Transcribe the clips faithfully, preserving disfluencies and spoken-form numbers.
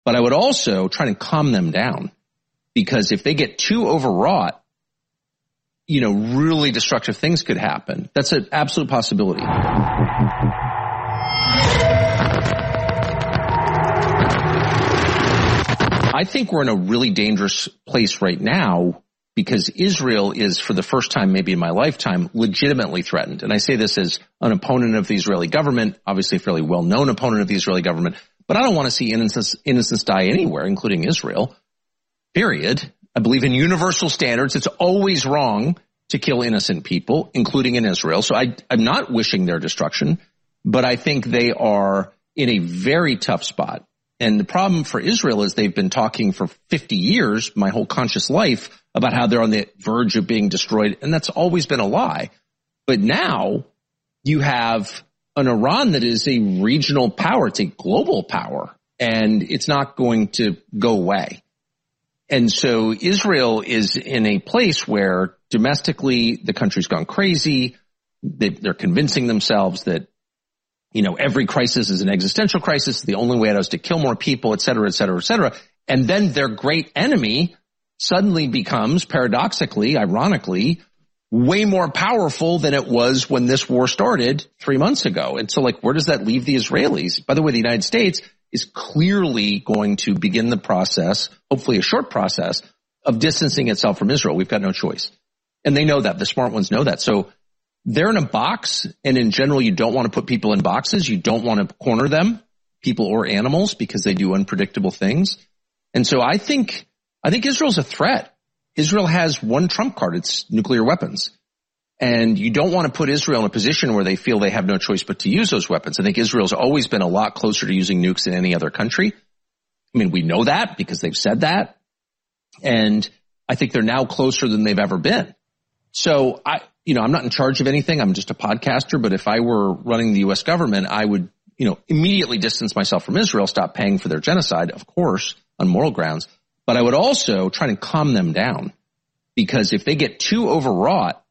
But I would also try to calm them down, because if they get too overwrought, you know, really destructive things could happen. That's an absolute possibility. I think we're in a really dangerous place right now, because Israel is, for the first time maybe in my lifetime, legitimately threatened. And I say this as an opponent of the Israeli government, obviously a fairly well-known opponent of the Israeli government, but I don't want to see innocents, innocents die anywhere, including Israel, period. I believe in universal standards. It's always wrong to kill innocent people, including in Israel. So I, I'm not wishing their destruction, but I think they are in a very tough spot. And the problem for Israel is they've been talking for fifty years, my whole conscious life, about how they're on the verge of being destroyed. And that's always been a lie. But now you have an Iran that is a regional power. It's a global power, and it's not going to go away. And so Israel is in a place where domestically the country's gone crazy. They're convincing themselves that, you know, every crisis is an existential crisis. The only way out is to kill more people, et cetera, et cetera, et cetera. And then their great enemy suddenly becomes, paradoxically, ironically, way more powerful than it was when this war started three months ago. And so, like, where does that leave the Israelis? By the way, the United States is clearly going to begin the process, hopefully a short process, of distancing itself from Israel. We've got no choice. And they know that. The smart ones know that. So they're in a box, and in general, you don't want to put people in boxes. You don't want to corner them, people or animals, because they do unpredictable things. And so I think, I think Israel's a threat. Israel has one trump card. It's nuclear weapons. And you don't want to put Israel in a position where they feel they have no choice but to use those weapons. I think Israel's always been a lot closer to using nukes than any other country. I mean, we know that because they've said that. And I think they're now closer than they've ever been. So I, you know, I'm not in charge of anything. I'm just a podcaster. But if I were running the U S government, I would, you know, immediately distance myself from Israel, stop paying for their genocide, of course, on moral grounds. But I would also try to calm them down, because if they get too overwrought,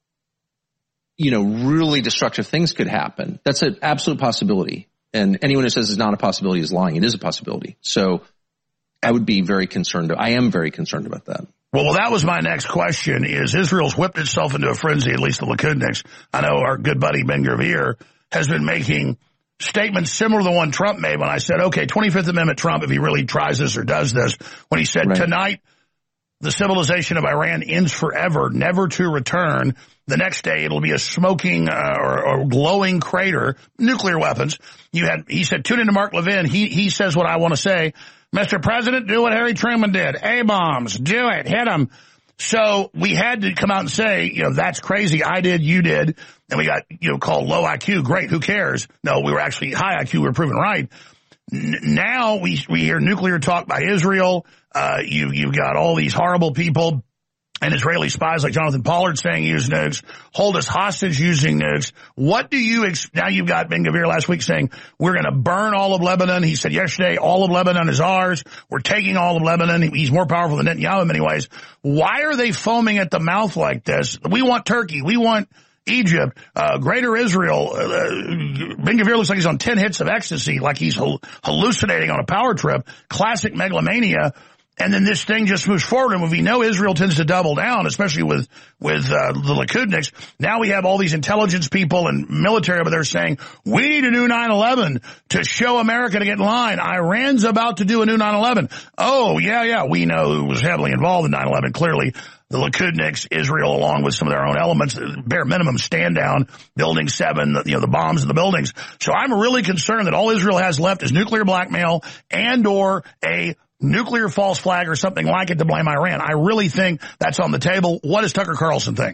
you know, really destructive things could happen. That's an absolute possibility. And anyone who says it's not a possibility is lying. It is a possibility. So I would be very concerned. I am very concerned about that. Well, well, that was my next question, is Israel's whipped itself into a frenzy, at least the Likudniks. I know our good buddy Ben Gvir has been making statements similar to the one Trump made when I said, okay, twenty-fifth Amendment Trump, if he really tries this or does this, when he said, right, tonight, the civilization of Iran ends forever, never to return. The next day, it'll be a smoking uh, or, or glowing crater, nuclear weapons. You had, he said, tune into Mark Levin. He, he says what I want to say. Mister President, do what Harry Truman did. A-bombs, do it, hit them. So we had to come out and say, you know, that's crazy. I did, you did. And we got, you know, called low I Q. Great, who cares? No, we were actually high I Q. We were proven right. N- now we we hear nuclear talk by Israel. Uh, you, you've got all these horrible people and Israeli spies like Jonathan Pollard saying use nukes, hold us hostage using nukes. What do you, ex- now you've got Ben Gvir last week saying we're going to burn all of Lebanon. He said yesterday all of Lebanon is ours. We're taking all of Lebanon. He's more powerful than Netanyahu in many ways. Why are they foaming at the mouth like this? We want Turkey. We want Egypt, uh, Greater Israel. Uh, Ben Gvir looks like he's on ten hits of ecstasy, like he's hallucinating on a power trip. Classic megalomania. And then this thing just moves forward. And we know Israel tends to double down, especially with, with, uh, the Likudniks. Now we have all these intelligence people and military over there saying, we need a new nine eleven to show America to get in line. Iran's about to do a new nine eleven. Oh, yeah, yeah. We know who was heavily involved in nine eleven. Clearly, the Likudniks, Israel, along with some of their own elements, bare minimum stand down, building seven, you know, the bombs in the buildings. So I'm really concerned that all Israel has left is nuclear blackmail and or a nuclear false flag or something like it to blame Iran. I really think that's on the table. What does Tucker Carlson think?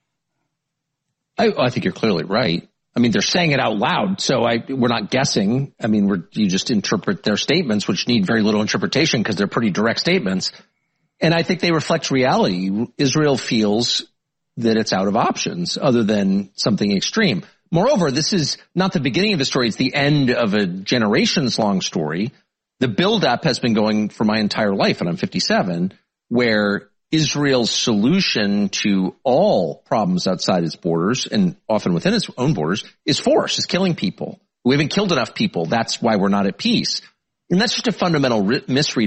I, I think you're clearly right. I mean, they're saying it out loud, so I, we're not guessing. I mean, we're, you just interpret their statements, which need very little interpretation because they're pretty direct statements. And I think they reflect reality. Israel feels that it's out of options other than something extreme. Moreover, this is not the beginning of the story. It's the end of a generations-long story. The buildup has been going for my entire life, and I'm fifty-seven, where Israel's solution to all problems outside its borders, and often within its own borders, is force, is killing people. We haven't killed enough people. That's why we're not at peace. And that's just a fundamental misread